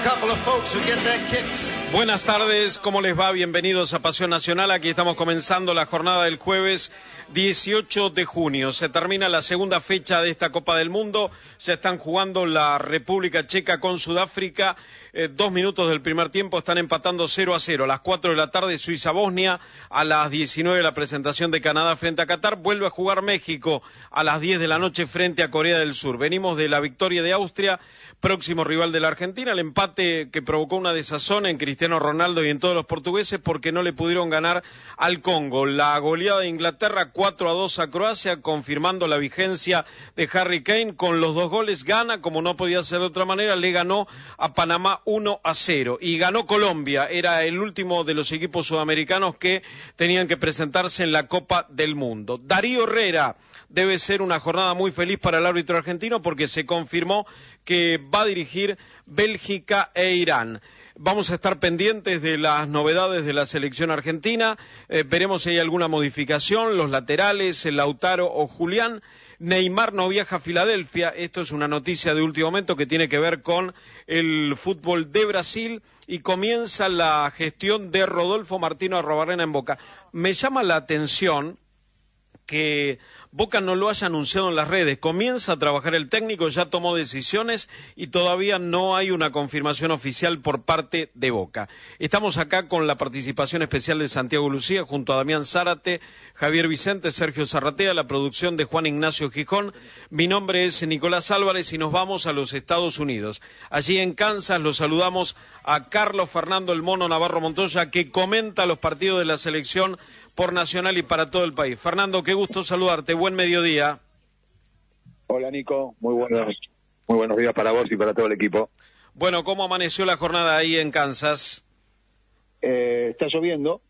Buenas tardes, ¿cómo les va? Bienvenidos a Pasión Nacional. Aquí estamos comenzando la jornada del jueves 18 de junio. Se termina la segunda fecha de esta Copa del Mundo. Ya están jugando la República Checa con Sudáfrica. 2 minutos del primer tiempo, están empatando 0-0. A las 4 de la tarde Suiza-Bosnia. A las 19 la presentación de Canadá frente a Qatar. Vuelve a jugar México a las 10 de la noche frente a Corea del Sur. Venimos de la victoria de Austria, próximo rival de la Argentina. El empate que provocó una desazón en Cristiano Ronaldo y en todos los portugueses porque no le pudieron ganar al Congo. La goleada de Inglaterra 4-2 a Croacia, confirmando la vigencia de Harry Kane. Con los 2 goles gana, como no podía ser de otra manera, le ganó a Panamá 1-0. Y ganó Colombia, era el último de los equipos sudamericanos que tenían que presentarse en la Copa del Mundo. Darío Herrera debe ser una jornada muy feliz para el árbitro argentino porque se confirmó que va a dirigir Bélgica e Irán. Vamos a estar pendientes de las novedades de la selección argentina, veremos si hay alguna modificación, los laterales, el Lautaro o Julián. Neymar no viaja a Filadelfia, esto es una noticia de último momento que tiene que ver con el fútbol de Brasil y comienza la gestión de Rodolfo Martino Arrobarrena en Boca. Me llama la atención que Boca no lo haya anunciado en las redes. Comienza a trabajar el técnico, ya tomó decisiones y todavía no hay una confirmación oficial por parte de Boca. Estamos acá con la participación especial de Santiago Lucía junto a Damián Zárate, Javier Vicente, Sergio Zarratea, la producción de Juan Ignacio Gijón. Mi nombre es Nicolás Álvarez y nos vamos a los Estados Unidos. Allí en Kansas los saludamos a Carlos Fernando El Mono Navarro Montoya, que comenta los partidos de la selección por Nacional y para todo el país. Fernando, qué gusto saludarte, buen mediodía. Hola Nico, muy buenos días para vos y para todo el equipo. Bueno, ¿cómo amaneció la jornada ahí en Kansas? Está lloviendo,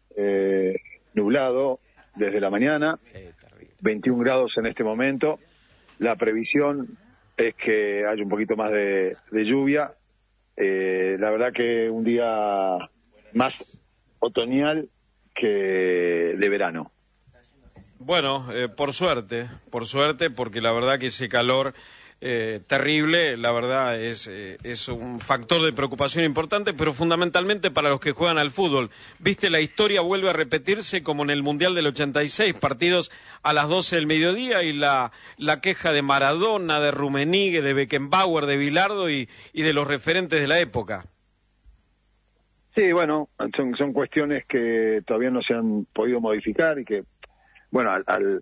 nublado desde la mañana, 21 grados en este momento. La previsión es que haya un poquito más de lluvia. La verdad que un día más otoñal que de verano. Bueno, por suerte, porque la verdad que ese calor terrible, la verdad es un factor de preocupación importante, pero fundamentalmente para los que juegan al fútbol. Viste, la historia vuelve a repetirse como en el Mundial del 86, partidos a las 12 del mediodía y la queja de Maradona, de Rummenigge, de Beckenbauer, de Bilardo y de los referentes de la época. Sí, bueno, son cuestiones que todavía no se han podido modificar y que, bueno,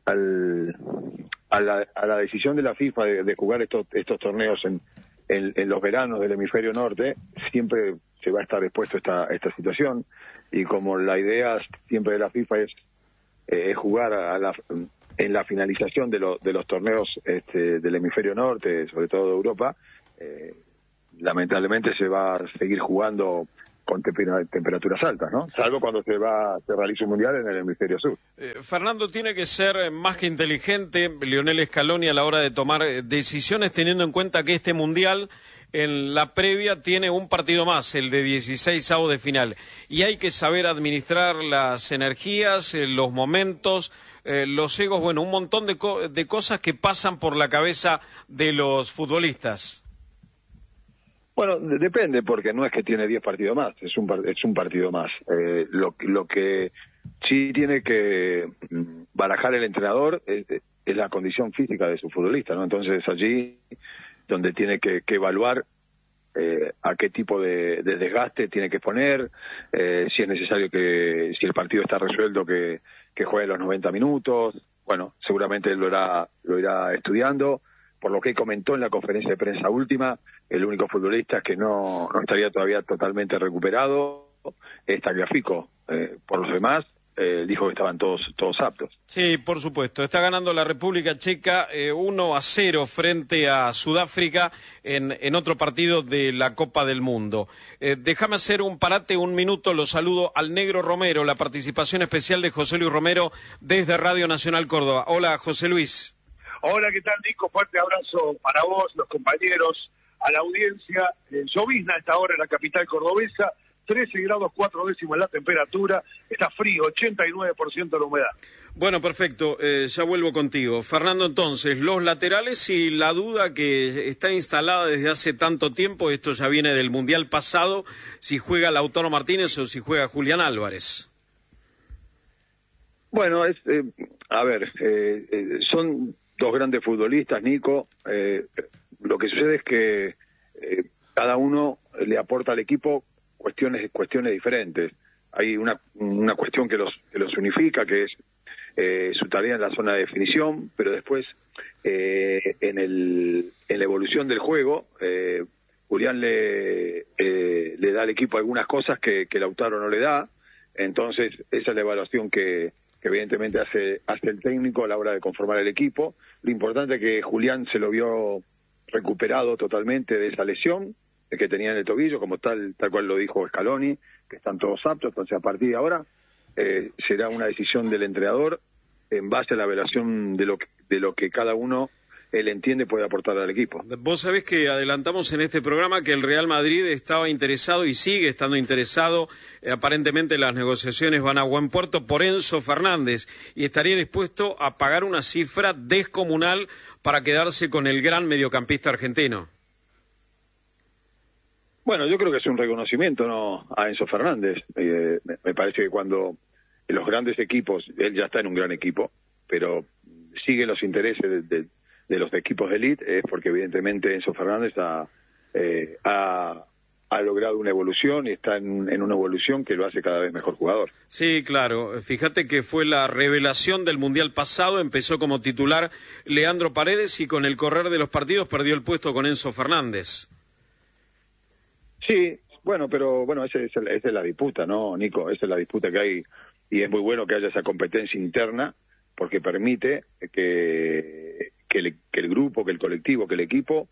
a la decisión de la FIFA de jugar estos torneos en los veranos del hemisferio norte, siempre se va a estar expuesto a esta situación, y como la idea siempre de la FIFA es jugar en la finalización de los torneos del hemisferio norte, sobre todo de Europa, lamentablemente se va a seguir jugando con temperaturas altas, ¿no? Salvo cuando se realiza un mundial en el hemisferio sur. Fernando, tiene que ser más que inteligente Lionel Scaloni a la hora de tomar decisiones, teniendo en cuenta que este mundial en la previa tiene un partido más, el de 16avos de final, y hay que saber administrar las energías, los momentos, los egos, bueno, un montón de cosas que pasan por la cabeza de los futbolistas. Bueno, depende, porque no es que tiene 10 partidos más, es un partido más. Lo que sí tiene que barajar el entrenador es la condición física de su futbolista, ¿no? Entonces allí donde tiene que evaluar a qué tipo de desgaste tiene que poner, si es necesario si el partido está resuelto que juegue los 90 minutos. Bueno, seguramente lo irá estudiando. Por lo que comentó en la conferencia de prensa última, el único futbolista que no estaría todavía totalmente recuperado es Tagliafico. Por los demás, dijo que estaban todos aptos. Sí, por supuesto. Está ganando la República Checa 1-0 frente a Sudáfrica en otro partido de la Copa del Mundo. Déjame hacer un parate, un minuto. Lo saludo al Negro Romero, la participación especial de José Luis Romero desde Radio Nacional Córdoba. Hola, José Luis. Hola, ¿qué tal, Nico? Fuerte abrazo para vos, los compañeros, a la audiencia. Llovizna a esta hora en la capital cordobesa, 13 grados 4 décimos la temperatura, está frío, 89% la humedad. Bueno, perfecto, ya vuelvo contigo. Fernando, entonces, los laterales y la duda que está instalada desde hace tanto tiempo, esto ya viene del Mundial pasado, si juega Lautaro Martínez o si juega Julián Álvarez. Bueno, son dos grandes futbolistas, Nico. Lo que sucede es que cada uno le aporta al equipo cuestiones diferentes. Hay una cuestión que los unifica, que es su tarea en la zona de definición, pero después en la evolución del juego, Julián le da al equipo algunas cosas que Lautaro no le da. Entonces esa es la evaluación que evidentemente hace el técnico a la hora de conformar el equipo. Lo importante es que Julián se lo vio recuperado totalmente de esa lesión que tenía en el tobillo, como tal cual lo dijo Scaloni, que están todos aptos. Entonces a partir de ahora será una decisión del entrenador en base a la evaluación de lo que cada uno él entiende puede aportar al equipo. Vos sabés que adelantamos en este programa que el Real Madrid estaba interesado y sigue estando interesado, aparentemente las negociaciones van a buen puerto, por Enzo Fernández, y estaría dispuesto a pagar una cifra descomunal para quedarse con el gran mediocampista argentino. Bueno, yo creo que es un reconocimiento, ¿no?, a Enzo Fernández. Me parece que cuando los grandes equipos, él ya está en un gran equipo, pero sigue los intereses de los equipos de élite, es porque evidentemente Enzo Fernández ha logrado una evolución y está en una evolución que lo hace cada vez mejor jugador. Sí, claro. Fíjate que fue la revelación del Mundial pasado, empezó como titular Leandro Paredes y con el correr de los partidos perdió el puesto con Enzo Fernández. Sí, pero esa es la disputa, ¿no, Nico? Esa es la disputa que hay y es muy bueno que haya esa competencia interna porque permite que el grupo, que el colectivo, que el equipo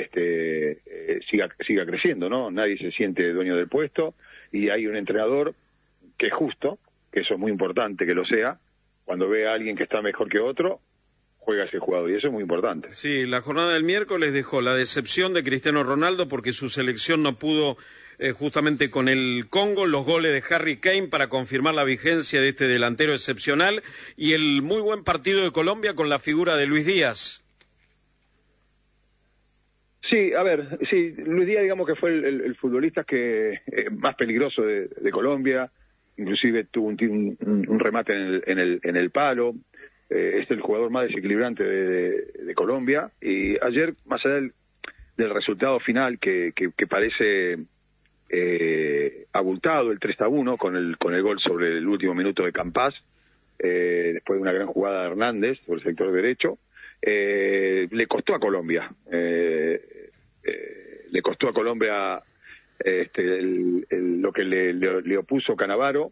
siga creciendo, ¿no? Nadie se siente dueño del puesto y hay un entrenador que es justo, que eso es muy importante que lo sea, cuando ve a alguien que está mejor que otro, juega ese jugador y eso es muy importante. Sí, la jornada del miércoles dejó la decepción de Cristiano Ronaldo porque su selección no pudo justamente con el Congo, los goles de Harry Kane para confirmar la vigencia de este delantero excepcional y el muy buen partido de Colombia con la figura de Luis Díaz. Sí, Luis Díaz digamos que fue el futbolista que más peligroso de Colombia, inclusive tuvo un remate en el palo, es el jugador más desequilibrante de Colombia y ayer, más allá del resultado final que parece abultado, el 3-1 con el gol sobre el último minuto de Campas, después de una gran jugada de Hernández por el sector derecho, le costó a Colombia lo que le opuso Cannavaro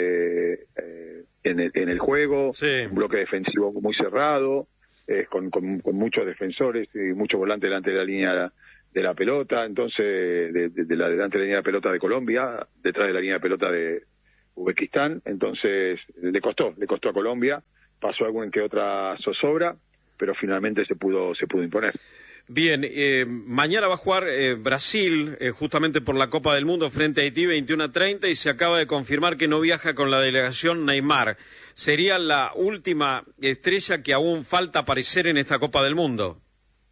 en el juego, sí. Un bloque defensivo muy cerrado, con muchos defensores y muchos volantes delante de la línea de la pelota, entonces delante de la línea de pelota de Colombia, detrás de la línea de pelota de Uzbekistán, entonces le costó a Colombia, pasó alguna que otra zozobra, pero finalmente se pudo imponer. Bien, mañana va a jugar Brasil, justamente por la Copa del Mundo, frente a Haití, 21:30, y se acaba de confirmar que no viaja con la delegación Neymar. ¿Sería la última estrella que aún falta aparecer en esta Copa del Mundo?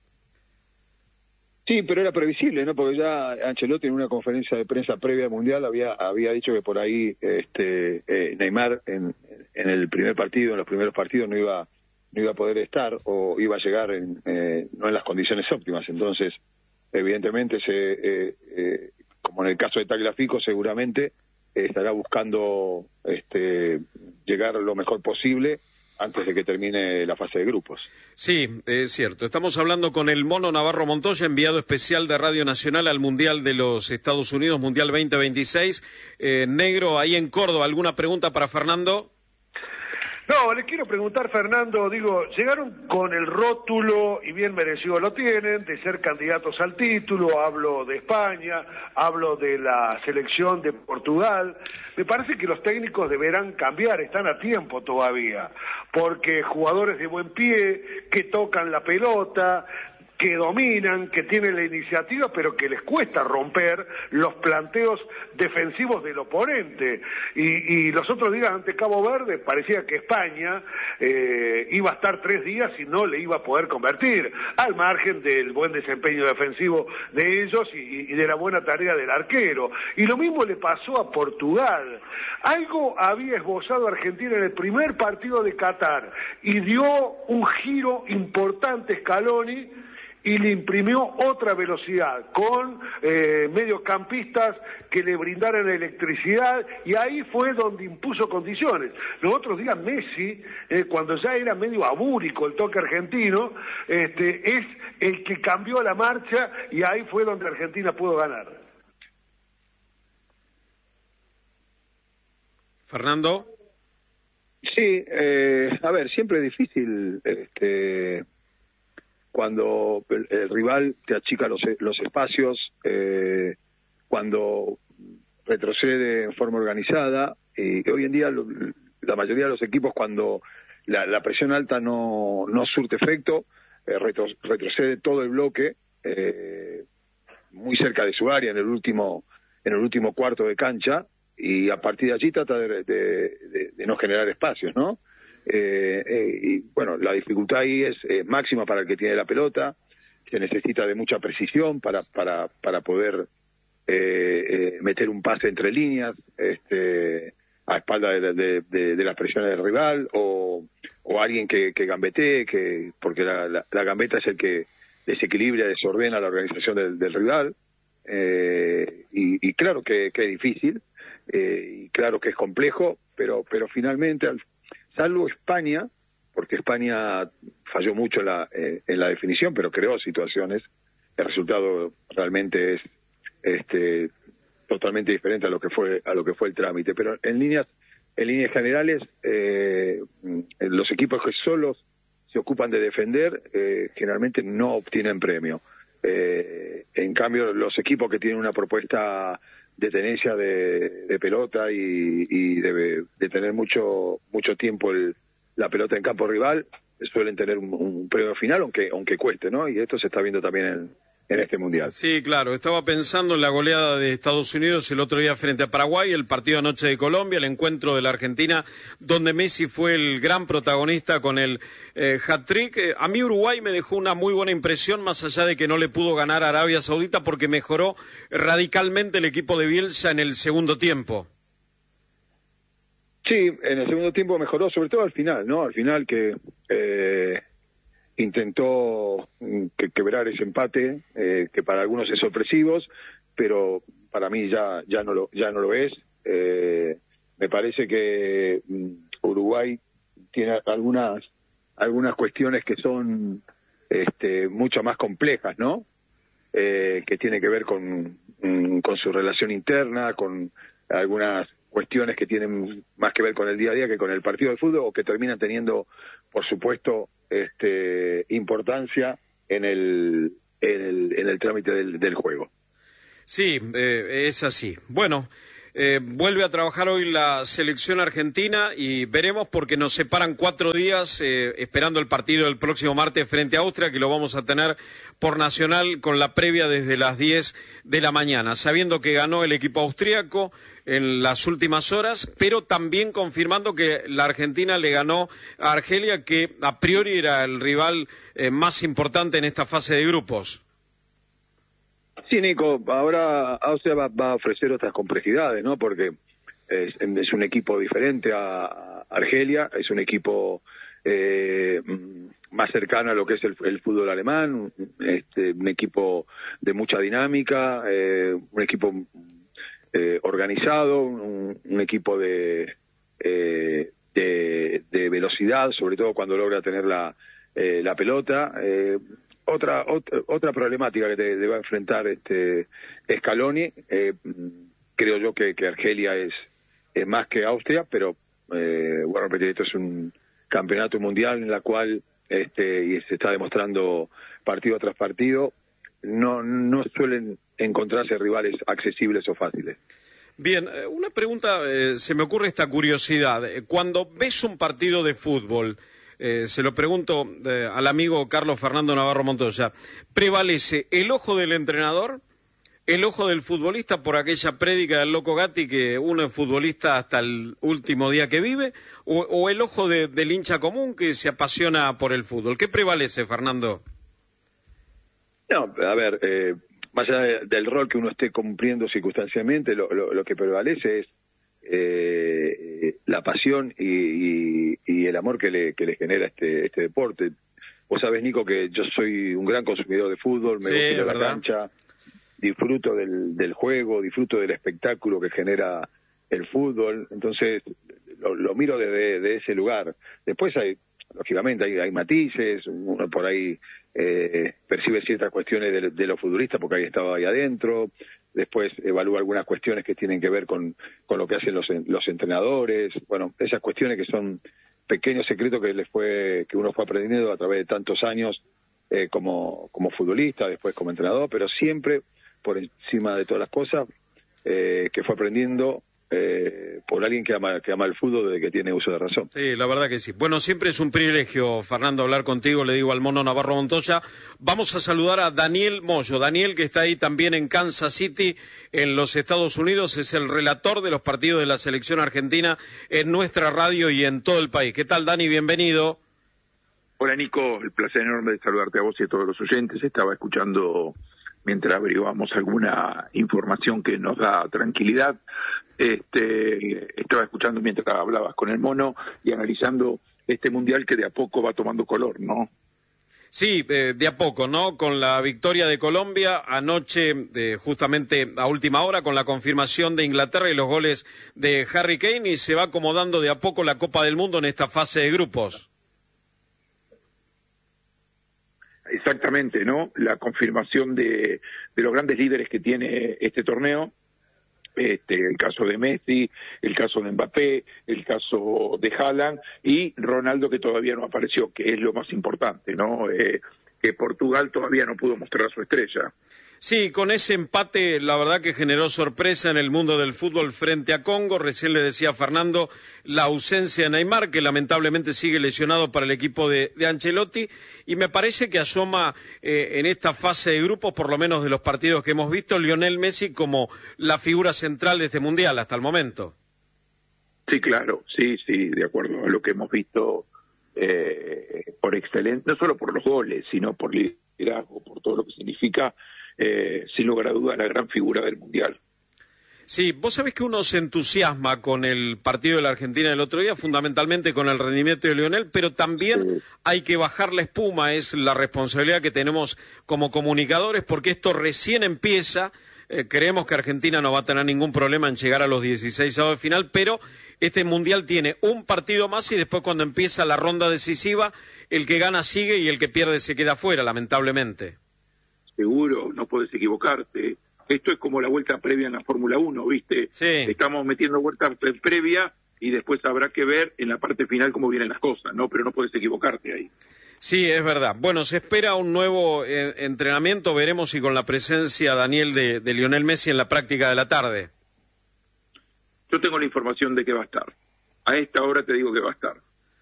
Sí, pero era previsible, ¿no? Porque ya Ancelotti en una conferencia de prensa previa al Mundial había dicho que por ahí Neymar en el primer partido, en los primeros partidos no iba a poder estar o iba a llegar no en las condiciones óptimas. Entonces, evidentemente, como en el caso de Tagliafico, seguramente estará buscando llegar lo mejor posible antes de que termine la fase de grupos. Sí, es cierto. Estamos hablando con el Mono Navarro Montoya, enviado especial de Radio Nacional al Mundial de los Estados Unidos, Mundial 2026. Negro, ahí en Córdoba, ¿alguna pregunta para Fernando? No, les quiero preguntar, Fernando, llegaron con el rótulo, y bien merecido lo tienen, de ser candidatos al título, hablo de España, hablo de la selección de Portugal. Me parece que los técnicos deberán cambiar, están a tiempo todavía, porque jugadores de buen pie, que tocan la pelota, que dominan, que tienen la iniciativa, pero que les cuesta romper los planteos defensivos del oponente. Y los otros días ante Cabo Verde parecía que España iba a estar 3 días y no le iba a poder convertir, al margen del buen desempeño defensivo de ellos y de la buena tarea del arquero. Y lo mismo le pasó a Portugal. Algo había esbozado Argentina en el primer partido de Qatar y dio un giro importante Scaloni y le imprimió otra velocidad con mediocampistas que le brindaran electricidad, y ahí fue donde impuso condiciones. Los otros días Messi, cuando ya era medio abúrico el toque argentino, es el que cambió la marcha, y ahí fue donde Argentina pudo ganar. Fernando. Sí, a ver, siempre es difícil cuando el rival te achica los espacios, cuando retrocede en forma organizada, y hoy en día la mayoría de los equipos, cuando la presión alta no surte efecto, retrocede todo el bloque muy cerca de su área en el último cuarto de cancha, y a partir de allí trata de no generar espacios, ¿no? Y bueno, la dificultad ahí es máxima para el que tiene la pelota. Se necesita de mucha precisión para poder meter un pase entre líneas, a espalda de las presiones del rival, o alguien que gambetee, porque la gambeta es el que desequilibra, desordena la organización del rival. Y claro que es difícil, y claro que es complejo, pero finalmente, salvo España, porque España falló mucho en la definición, pero creó situaciones, el resultado realmente es totalmente diferente a lo que fue el trámite. Pero en líneas generales, los equipos que solos se ocupan de defender generalmente no obtienen premio. En cambio, los equipos que tienen una propuesta de tenencia de pelota y de tener mucho tiempo la pelota en campo rival, suelen tener un premio final, aunque cueste, ¿no? Y esto se está viendo también en este Mundial. Sí, claro. Estaba pensando en la goleada de Estados Unidos el otro día frente a Paraguay, el partido anoche de Colombia, el encuentro de la Argentina, donde Messi fue el gran protagonista con el hat-trick. A mí Uruguay me dejó una muy buena impresión, más allá de que no le pudo ganar a Arabia Saudita, porque mejoró radicalmente el equipo de Bielsa en el segundo tiempo. Sí, en el segundo tiempo mejoró, sobre todo al final, ¿no? Al final que intentó quebrar ese empate, que para algunos es sorpresivo, pero para mí ya no lo es. Me parece que Uruguay tiene algunas cuestiones que son mucho más complejas, ¿no? Que tiene que ver con su relación interna, con algunas cuestiones que tienen más que ver con el día a día que con el partido de fútbol, o que terminan teniendo, por supuesto, importancia en el trámite del juego. Sí, es así. Bueno, vuelve a trabajar hoy la selección argentina y veremos, porque nos separan 4 días esperando el partido del próximo martes frente a Austria, que lo vamos a tener por Nacional con la previa desde las 10 de la mañana, sabiendo que ganó el equipo austríaco en las últimas horas, pero también confirmando que la Argentina le ganó a Argelia, que a priori era el rival más importante en esta fase de grupos. Sí, Nico, ahora Austria va a ofrecer otras complejidades, ¿no? Porque es un equipo diferente a Argelia, es un equipo más cercano a lo que es el fútbol alemán, un equipo de mucha dinámica, un equipo organizado, un equipo de velocidad, sobre todo cuando logra tener la pelota. Otra problemática que te va a enfrentar Scaloni, creo yo que Argelia es más que Austria, pero voy a repetir, esto es un campeonato mundial en la cual y se está demostrando partido tras partido, no suelen encontrarse rivales accesibles o fáciles. Bien, una pregunta, se me ocurre esta curiosidad. Cuando ves un partido de fútbol, se lo pregunto al amigo Carlos Fernando Navarro Montoya, ¿prevalece el ojo del entrenador, el ojo del futbolista por aquella prédica del loco Gatti que uno es futbolista hasta el último día que vive, o el ojo del hincha común que se apasiona por el fútbol? ¿Qué prevalece, Fernando? No, a ver, más allá del rol que uno esté cumpliendo circunstancialmente, lo que prevalece es la pasión y el amor que le genera este deporte. Vos sabés, Nico, que yo soy un gran consumidor de fútbol, me gusta ir a la cancha, disfruto del juego, disfruto del espectáculo que genera el fútbol, entonces lo miro desde ese lugar. Después lógicamente hay matices, uno por ahí percibe ciertas cuestiones de los futbolistas porque ahí estaba ahí adentro, después evalúa algunas cuestiones que tienen que ver con lo que hacen los entrenadores, bueno, esas cuestiones que son pequeños secretos que uno fue aprendiendo a través de tantos años como futbolista, después como entrenador, pero siempre por encima de todas las cosas que fue aprendiendo por alguien que ama el fútbol desde que tiene uso de razón. Sí, la verdad que sí. Bueno, siempre es un privilegio, Fernando, hablar contigo, le digo al mono Navarro Montoya. Vamos a saludar a Daniel Moyo. Daniel, que está ahí también en Kansas City, en los Estados Unidos, es el relator de los partidos de la selección argentina en nuestra radio y en todo el país. ¿Qué tal, Dani? Bienvenido. Hola, Nico. El placer enorme de saludarte a vos y a todos los oyentes. Estaba escuchando mientras averiguamos alguna información que nos da tranquilidad. Estaba escuchando mientras hablabas con el mono y analizando este mundial que de a poco va tomando color, ¿no? Sí, de a poco, ¿no? Con la victoria de Colombia anoche, justamente a última hora, con la confirmación de Inglaterra y los goles de Harry Kane, y se va acomodando de a poco la Copa del Mundo en esta fase de grupos. Exactamente, ¿no? La confirmación de los grandes líderes que tiene este torneo. El caso de Messi, el caso de Mbappé, el caso de Haaland y Ronaldo, que todavía no apareció, que es lo más importante, ¿no? Que Portugal todavía no pudo mostrar su estrella. Sí, con ese empate, la verdad que generó sorpresa en el mundo del fútbol frente a Congo. Recién le decía a Fernando la ausencia de Neymar, que lamentablemente sigue lesionado para el equipo de Ancelotti. Y me parece que asoma en esta fase de grupos, por lo menos de los partidos que hemos visto, Lionel Messi como la figura central de este Mundial hasta el momento. Sí, claro, sí, de acuerdo a lo que hemos visto por excelencia, no solo por los goles, sino por liderazgo, por todo lo que significa. Sin lugar a duda, la gran figura del Mundial. Sí, vos sabés que uno se entusiasma con el partido de la Argentina del otro día, fundamentalmente con el rendimiento de Lionel, pero también hay que bajar la espuma, es la responsabilidad que tenemos como comunicadores, porque esto recién empieza. Creemos que Argentina no va a tener ningún problema en llegar a los 16avos de final, pero este Mundial tiene un partido más y después cuando empieza la ronda decisiva, el que gana sigue y el que pierde se queda fuera, lamentablemente. Seguro, no puedes equivocarte. Esto es como la vuelta previa en la Fórmula 1, ¿viste? Sí. Estamos metiendo vueltas previa y después habrá que ver en la parte final cómo vienen las cosas, ¿no? Pero no puedes equivocarte ahí. Sí, es verdad. Bueno, se espera un nuevo entrenamiento. Veremos si con la presencia, Daniel, de Lionel Messi en la práctica de la tarde. Yo tengo la información de que va a estar. A esta hora te digo que va a estar.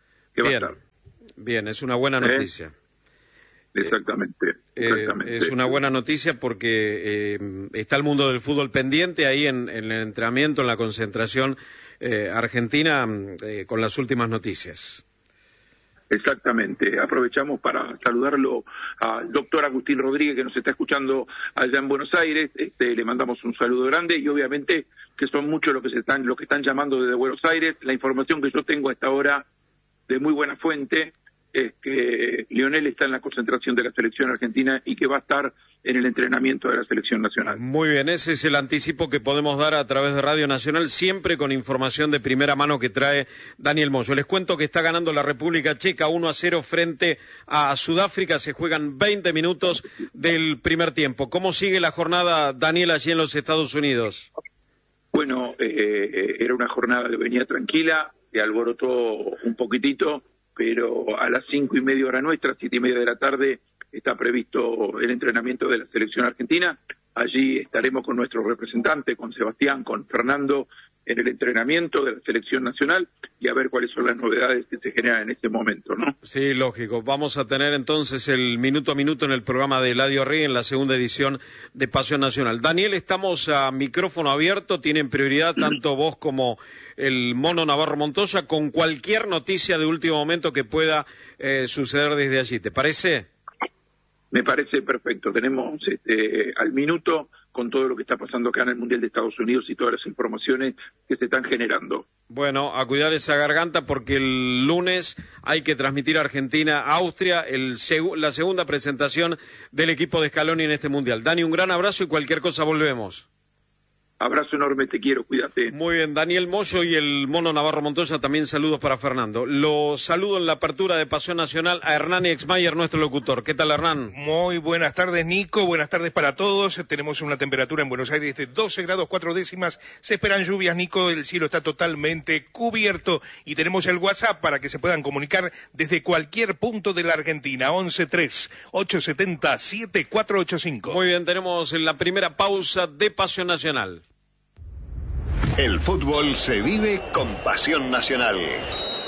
Bien, es una buena noticia. Exactamente. Es una buena noticia porque está el mundo del fútbol pendiente ahí en el entrenamiento, en la concentración argentina con las últimas noticias. Exactamente. Aprovechamos para saludarlo al doctor Agustín Rodríguez, que nos está escuchando allá en Buenos Aires. Le mandamos un saludo grande y obviamente que son muchos los que están llamando desde Buenos Aires. La información que yo tengo a esta hora de muy buena fuente es que Lionel está en la concentración de la selección argentina y que va a estar en el entrenamiento de la selección nacional. Muy bien, ese es el anticipo que podemos dar a través de Radio Nacional, siempre con información de primera mano que trae Daniel Moyo. Les cuento que está ganando la República Checa 1-0 frente a Sudáfrica, se juegan 20 minutos del primer tiempo. ¿Cómo sigue la jornada, Daniel, allí en los Estados Unidos? Bueno, era una jornada que venía tranquila, que alborotó un poquitito, pero a las 5:30 hora nuestra, 7:30 de la tarde, está previsto el entrenamiento de la selección argentina. Allí estaremos con nuestro representante, con Sebastián, con Fernando en el entrenamiento de la selección nacional y a ver cuáles son las novedades que se generan en este momento, ¿no? Sí, lógico. Vamos a tener entonces el minuto a minuto en el programa de Eladio Rey en la segunda edición de Pasión Nacional. Daniel, estamos a micrófono abierto, tienen prioridad tanto vos como el Mono Navarro Montoya con cualquier noticia de último momento que pueda suceder desde allí. ¿Te parece? Me parece perfecto. Tenemos al minuto con todo lo que está pasando acá en el Mundial de Estados Unidos y todas las informaciones que se están generando. Bueno, a cuidar esa garganta porque el lunes hay que transmitir a Argentina-Austria la segunda presentación del equipo de Scaloni en este Mundial. Dani, un gran abrazo y cualquier cosa volvemos. Abrazo enorme, te quiero, cuídate. Muy bien, Daniel Moyo y el Mono Navarro Montoya, también saludos para Fernando. Lo saludo en la apertura de Pasión Nacional a Hernán Exmayer, nuestro locutor. ¿Qué tal, Hernán? Muy buenas tardes, Nico, buenas tardes para todos. Tenemos una temperatura en Buenos Aires de 12 grados 4 décimas. Se esperan lluvias, Nico, el cielo está totalmente cubierto. Y tenemos el WhatsApp para que se puedan comunicar desde cualquier punto de la Argentina, 11-3-870-7485. Muy bien, tenemos la primera pausa de Pasión Nacional. El fútbol se vive con Pasión Nacional.